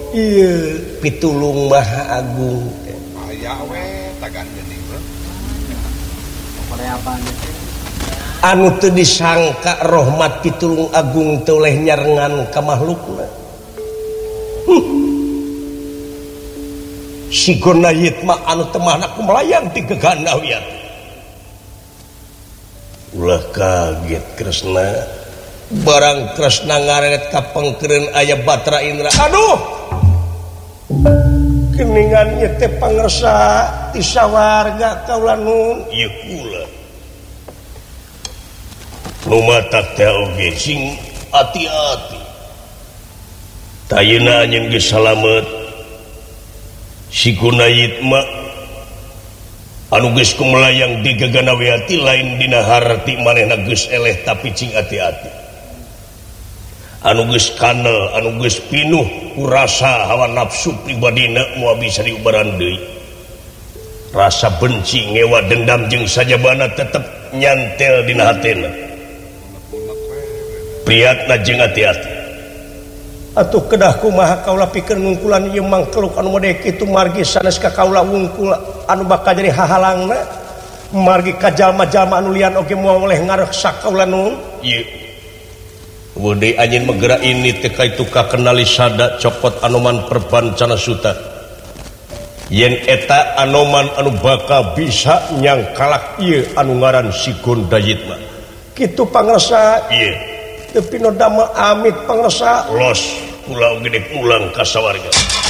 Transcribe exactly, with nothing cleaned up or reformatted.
iya pitulung maha agung anu teu disangka rahmat pitulung agung teu oleh nyarengan ka makhlukna si gonayit mah anu teu mahna ku melayang ti gegana wiat ulah kaget Kresna barang Kresna ngaret ka pengkeureun aya Batra Indra aduh geningan ieu teh pangersa ti sawarga kaula nun ieu kula nu mata teh oge sing ati-ati tayeuna anjeun geus salamet si Gunayit mah anu geus kumelayang di gegana wiati lain dina harti manehna geus eleh tapi cing ati-ati anu geus kanel anu geus pinuh ku rasa hawa nafsu pribadina moal bisa diubaran deui rasa benci ngewa dendam jeung sajabana tetep nyantel dina hatena priatna jeung ati-ati atuh kedah kumaha kaula pikeun ngungkulan ieu mangkeluk anu model kitu margi sanes ka kaula wungkul anu bakal jadi hahalangna margi ka jalma-jalma anu lian oge moal oleh ngareksa kaula nun ieu wede anjeun megera ini teh kaitu ka kenali sada copot anoman perpancana suta yen eta anoman anu bakal bisa nyangkalak ieu anu ngaran si Gondayit mah kitu pangrasa ieu tapi no damel amit pangrasa los pulau gede pulang ka sawarga